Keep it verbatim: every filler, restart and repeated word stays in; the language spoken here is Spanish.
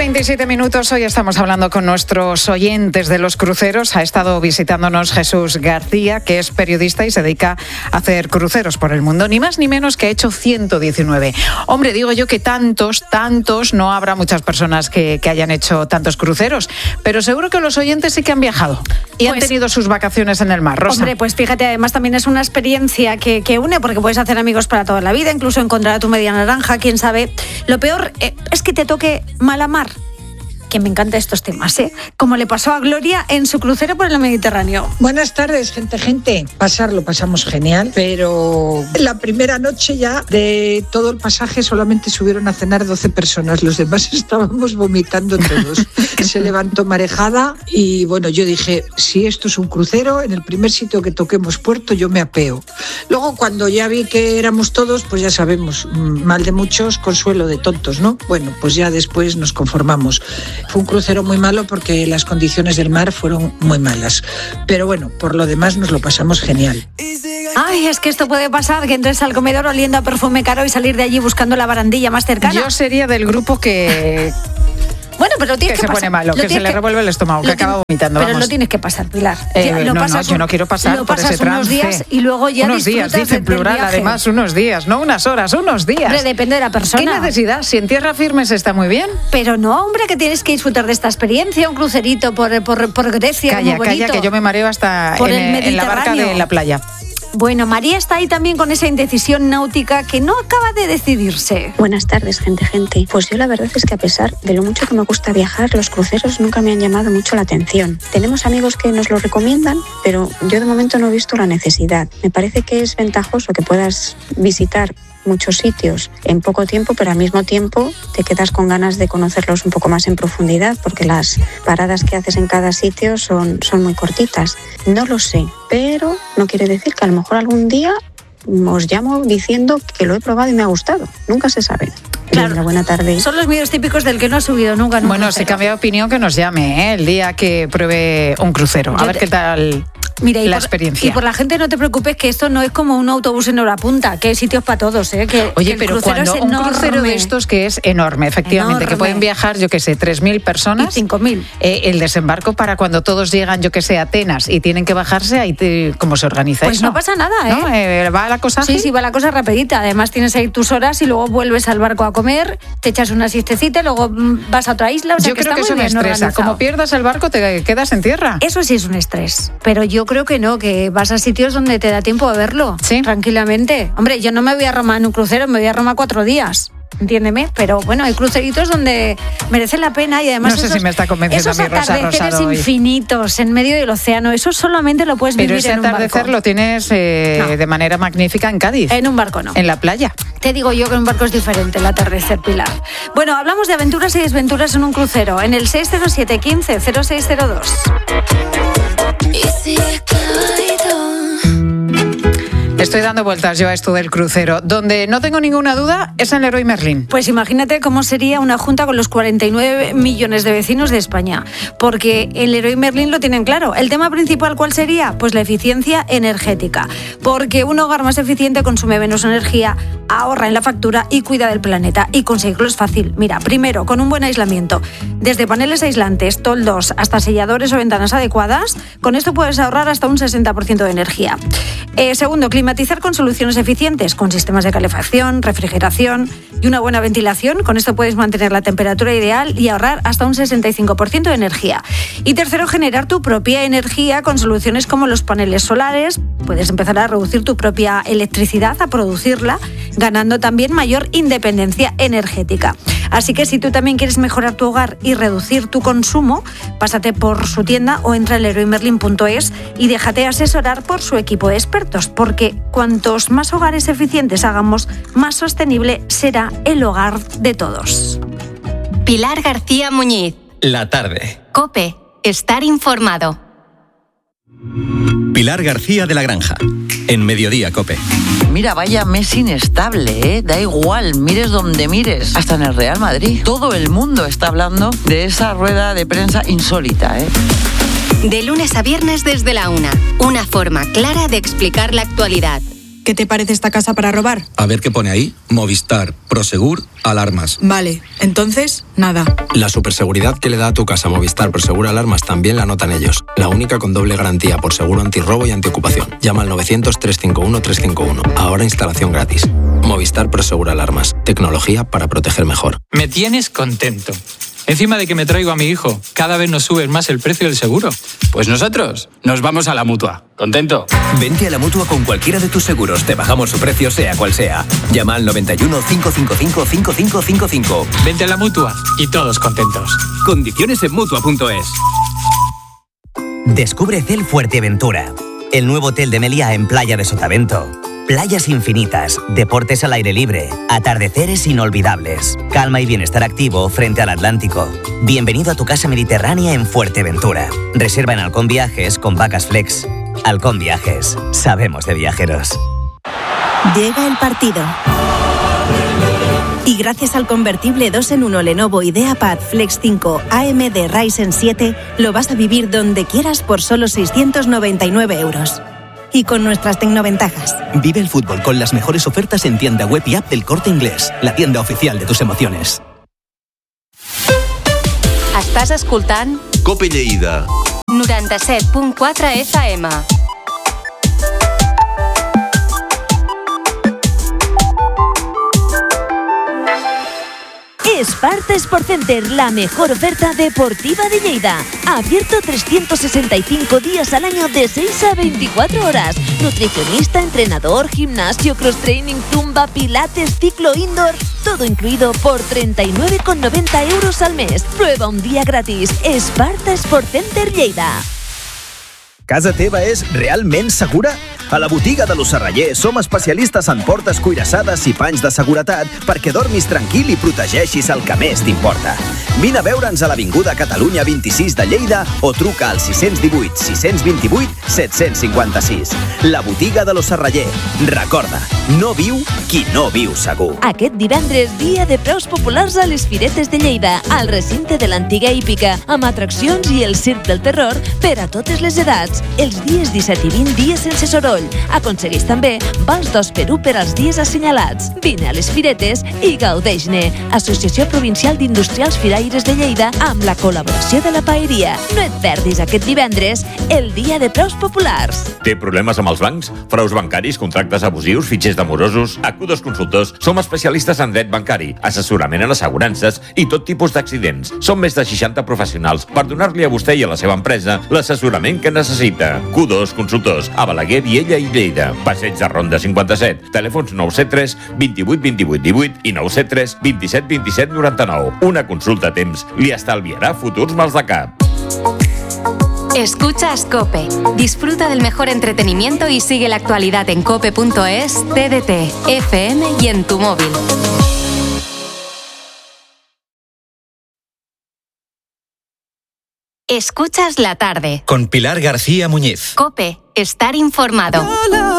veintisiete minutos, hoy estamos hablando con nuestros oyentes de los cruceros. Ha estado visitándonos Jesús García, que es periodista y se dedica a hacer cruceros por el mundo, ni más ni menos que ha hecho ciento diecinueve. Hombre, digo yo que tantos, tantos, no habrá muchas personas que, que hayan hecho tantos cruceros, pero seguro que los oyentes sí que han viajado y pues, han tenido sus vacaciones en el mar. Rosa. Hombre, pues fíjate, además también es una experiencia que, que une, porque puedes hacer amigos para toda la vida, incluso encontrar a tu media naranja, quién sabe. Lo peor eh, es que te toque mala mar, que me encantan estos temas, ¿eh? Como le pasó a Gloria en su crucero por el Mediterráneo. Buenas tardes, gente, gente. Pasar lo pasamos genial, pero la primera noche ya de todo el pasaje solamente subieron a cenar doce personas. Los demás estábamos vomitando todos. Se levantó marejada y bueno, yo dije, si esto es un crucero, en el primer sitio que toquemos puerto yo me apeo. Luego cuando ya vi que éramos todos, pues ya sabemos, mal de muchos, consuelo de tontos, ¿no? Bueno, pues ya después nos conformamos. Fue un crucero muy malo porque las condiciones del mar fueron muy malas. Pero bueno, por lo demás nos lo pasamos genial. Ay, es que esto puede pasar, que entres al comedor oliendo a perfume caro y salir de allí buscando la barandilla más cercana. Yo sería del grupo que... Bueno, pero lo tienes que, que se pasar. pone malo, que se le revuelve el estómago, que acaba vomitando. Pero vamos. lo tienes que pasar, Pilar. Eh, lo no, pasas no, yo no quiero pasar lo por pasas ese trance. unos días y luego ya unos días, dice en plural, además, unos días, no unas horas, unos días. Hombre, depende de la persona. ¿Qué necesidad? Si en tierra firme se está muy bien. Pero no, hombre, que tienes que disfrutar de esta experiencia, un crucerito por, por, por Grecia. Calla, muy bonito. calla, que yo me mareo hasta por en, el en la barca de la playa. Bueno, María está ahí también con esa indecisión náutica que no acaba de decidirse. Buenas tardes, gente, gente. Pues yo la verdad es que a pesar de lo mucho que me gusta viajar, los cruceros nunca me han llamado mucho la atención. Tenemos amigos que nos lo recomiendan, pero yo de momento no he visto la necesidad. Me parece que es ventajoso que puedas visitar muchos sitios en poco tiempo, pero al mismo tiempo te quedas con ganas de conocerlos un poco más en profundidad, porque las paradas que haces en cada sitio son, son muy cortitas. No lo sé, pero no quiere decir que a lo mejor algún día os llamo diciendo que lo he probado y me ha gustado. Nunca se sabe. Claro, Venga, buena tarde. Son los medios típicos del que no ha subido nunca. nunca bueno, si cambia de opinión, que nos llame, ¿eh? El día que pruebe un crucero. A Yo ver te... qué tal... Mira, y la por, experiencia. Y por la gente no te preocupes, que esto no es como un autobús en hora punta, que hay sitios para todos, ¿eh? Que, Oye, que pero cuando un crucero de estos que es enorme, efectivamente, enorme. que pueden viajar, yo que sé, tres mil personas. Y cinco mil. Eh, el desembarco para cuando todos llegan, yo que sé, a Atenas y tienen que bajarse, ahí te, ¿cómo se organiza pues eso? no pasa nada, ¿eh? ¿No? eh ¿Va la cosa? Sí, sí, va la cosa rapidita. Además tienes ahí tus horas y luego vuelves al barco a comer, te echas una siestecita y luego vas a otra isla. O sea, yo que creo está que eso muy me bien estresa. organizado. Como pierdas el barco, te quedas en tierra. Eso sí es un estrés, pero yo creo que no, que vas a sitios donde te da tiempo a verlo, sí, tranquilamente. Hombre, yo no me voy a Roma en un crucero, me voy a Roma cuatro días. Entiéndeme, pero bueno, hay cruceritos donde merece la pena y además no sé esos, si me está convenciendo esos a mí, Rosa atardeceres Rosado, infinitos en medio del océano, eso solamente lo puedes pero vivir en un barco. Pero ese atardecer lo tienes eh, no. de manera magnífica en Cádiz. En un barco no. En la playa. Te digo yo que en un barco es diferente el atardecer, Pilar. Bueno, hablamos de aventuras y desventuras en un crucero en el seis cero siete, quince, cero seis cero dos. Estoy dando vueltas yo a esto del crucero. Donde no tengo ninguna duda es en Leroy Merlin. Pues imagínate cómo sería una junta con los cuarenta y nueve millones de vecinos de España. Porque en Leroy Merlin lo tienen claro. ¿El tema principal cuál sería? Pues la eficiencia energética. Porque un hogar más eficiente consume menos energía, ahorra en la factura y cuida del planeta. Y conseguirlo es fácil. Mira, primero, con un buen aislamiento. Desde paneles aislantes, toldos, hasta selladores o ventanas adecuadas, con esto puedes ahorrar hasta un sesenta por ciento de energía. Eh, segundo, climatizar con soluciones eficientes, con sistemas de calefacción, refrigeración y una buena ventilación. Con esto puedes mantener la temperatura ideal y ahorrar hasta un sesenta y cinco por ciento de energía. Y tercero, generar tu propia energía con soluciones como los paneles solares. Puedes empezar a reducir tu propia electricidad, a producirla, ganando también mayor independencia energética. Así que si tú también quieres mejorar tu hogar y reducir tu consumo, pásate por su tienda o entra en leroy merlin punto es y déjate asesorar por su equipo de expertos, porque cuantos más hogares eficientes hagamos, más sostenible será el hogar de todos. Pilar García Muñiz. La tarde. COPE. Estar informado. Pilar García de la Granja. En Mediodía COPE. Mira, vaya mes inestable, ¿eh? Da igual, mires donde mires. Hasta en el Real Madrid. Todo el mundo está hablando de esa rueda de prensa insólita, ¿eh? De lunes a viernes desde la una. Una forma clara de explicar la actualidad. ¿Qué te parece esta casa para robar? A ver qué pone ahí. Movistar, Prosegur, alarmas. Vale, entonces, nada. La superseguridad que le da a tu casa Movistar Prosegur Alarmas también la notan ellos. La única con doble garantía por seguro antirrobo y antiocupación. Llama al novecientos, trescientos cincuenta y uno, trescientos cincuenta y uno. Ahora instalación gratis. Movistar Prosegur Alarmas. Tecnología para proteger mejor. Me tienes contento. Encima de que me traigo a mi hijo, cada vez nos subes más el precio del seguro. Pues nosotros nos vamos a la Mutua. ¿Contento? Vente a la Mutua con cualquiera de tus seguros. Te bajamos su precio sea cual sea. Llama al noventa y uno, cinco cinco cinco, cinco cinco cinco cinco. Vente a la Mutua y todos contentos. Condiciones en Mutua punto es. Descubre Cel Fuerteventura, el nuevo hotel de Meliá en Playa de Sotavento. Playas infinitas, deportes al aire libre, atardeceres inolvidables, calma y bienestar activo frente al Atlántico. Bienvenido a tu casa mediterránea en Fuerteventura. Reserva en Halcón Viajes con Vacas Flex. Halcón Viajes, sabemos de viajeros. Llega el partido. Y gracias al convertible dos en uno Lenovo IdeaPad Flex cinco A M D Ryzen siete, lo vas a vivir donde quieras por solo seiscientos noventa y nueve euros. Y con nuestras tecnoventajas. Vive el fútbol con las mejores ofertas en tienda web y app del Corte Inglés, la tienda oficial de tus emociones. Estàs escoltant Cope Lleida noranta-set punt quatre F M. Esparta Sport Center, la mejor oferta deportiva de Lleida. Abierto trescientos sesenta y cinco días al año de seis a veinticuatro horas. Nutricionista, entrenador, gimnasio, cross-training, zumba, pilates, ciclo indoor. Todo incluido por treinta y nueve con noventa euros al mes. Prueba un día gratis. Esparta Sport Center Lleida. Casa teva és realment segura? A la botiga de l'Ossarraller som especialistes en portes cuirassades i panys de seguretat perquè dormis tranquil i protegeixis el que més t'importa. Vine a veure'ns a l'Avinguda Catalunya vint-i-sis de Lleida o truca al sis cents divuit, sis cents vint-i-vuit, set cents cinquanta-sis. La botiga de l'Ossarraller. Recorda, no viu qui no viu segur. Aquest divendres, dia de preus populars a les Firetes de Lleida, al recinte de l'antiga hípica, amb atraccions i el Circ del Terror per a totes les edats. Els dies disset i vint, dies sense soroll. Aconsegueix també vals dos per u per als dies assenyalats. Vine a les Firetes i gaudeix-ne. Associació Provincial d'Industrials Firaires de Lleida amb la col·laboració de la Paeria. No et perdis aquest divendres el dia de preus populars. Té problemes amb els bancs? Fraus bancaris, contractes abusius, fitxers demorosos? A Q dos Consultors som especialistes en dret bancari, assessorament en assegurances i tot tipus d'accidents. Som més de seixanta professionals per donar-li a vostè i a la seva empresa l'assessorament que necessita. Q dos Consultors, a Balaguer, Viella i Lleida. Passeig de Ronda cinquanta-set. Telèfons nou set tres, vint-i-vuit, vint-i-vuit, divuit i nou set tres, vint-i-set, vint-i-set, noranta-nou. Una consulta a temps li estalviarà futurs mals de cap. Escuchas COPE. Disfruta del mejor entretenimiento y sigue la actualidad en cope punto es, T D T, F M y en tu móvil. Escuchas la tarde. Con Pilar García Muñiz. COPE. Estar informado.